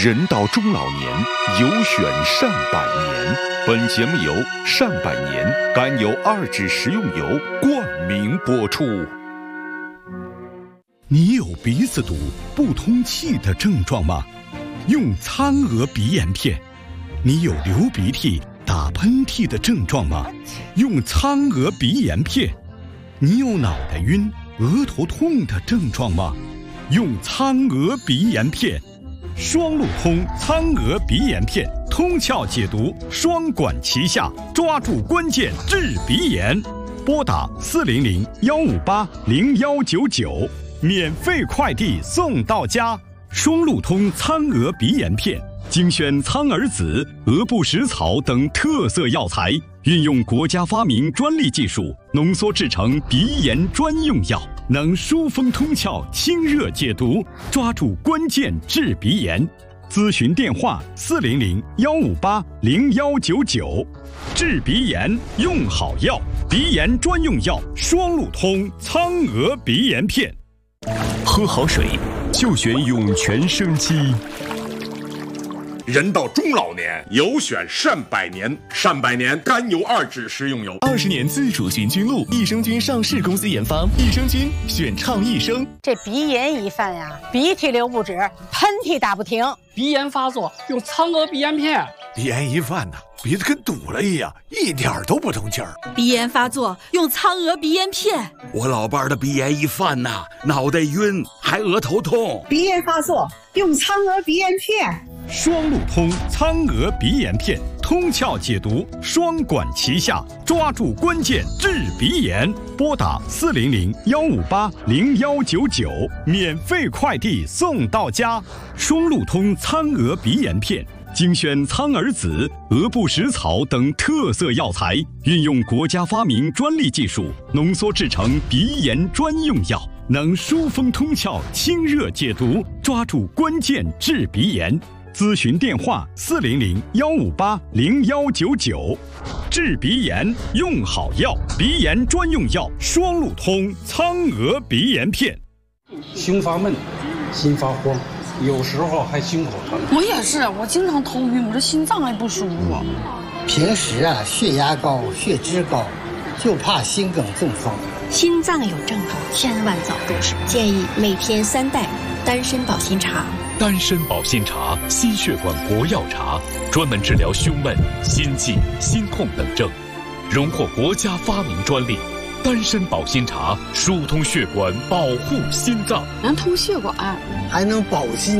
人到中老年，有选善百年。本节目由善百年甘油2酯食用油冠名播出。你有鼻子堵、不通气的症状吗？用苍娥鼻炎片。你有流鼻涕、打喷嚏的症状吗？用苍娥鼻炎片。你有脑袋晕、额头痛的症状吗？用苍娥鼻炎片。双路通苍娥鼻炎片，通窍解毒，双管齐下，抓住关键治鼻炎。拨打400-158-0199，免费快递送到家。双路通苍娥鼻炎片，精选苍耳子、鹅不食草等特色药材，运用国家发明专利技术，浓缩制成鼻炎专用药，能疏风通窍、清热解毒，抓住关键治鼻炎。咨询电话400-158-0199。治鼻炎用好药，鼻炎专用药双路通苍娥鼻炎片。喝好水就选涌泉生机。 人到中老年，有选善百年。善百年甘油2酯食用油 ，20年自主寻菌露，益生菌上市公司研发，益生菌选畅益生。 这鼻炎一犯呀，鼻涕流不止，喷嚏打不停。 鼻炎发作用苍娥鼻炎片。 鼻炎一犯呢，鼻子跟堵了一样，一点都不通气儿。 鼻炎发作用苍娥鼻炎片。 我老伴儿的鼻炎一犯呐，脑袋晕，还额头痛。 鼻炎发作用苍娥鼻炎片。 双路通苍娥鼻炎片，通窍解毒，双管齐下，抓住关键治鼻炎。拨打400-158-0199，免费快递送到家。双路通苍娥鼻炎片，精选苍耳子、鹅不食草等特色药材，运用国家发明专利技术，浓缩制成鼻炎专用药，能疏风通窍、清热解毒，抓住关键治鼻炎。咨询电话400-158-0199。治鼻炎用好药，鼻炎专用药双路通苍娥鼻炎片。 胸发闷，心发慌，有时候还心口疼。 我也是，我经常头晕，我这心脏还不舒服。 平时血压高、血脂高，就怕心梗中风。 心脏有症状，千万早入手。建议每天3袋丹参保心茶。 丹参保心茶，心血管活药茶，专门治疗胸闷、心悸、心痛等症，荣获国家发明专利。丹参保心茶疏通血管，保护心脏， 能通血管， 还能保心。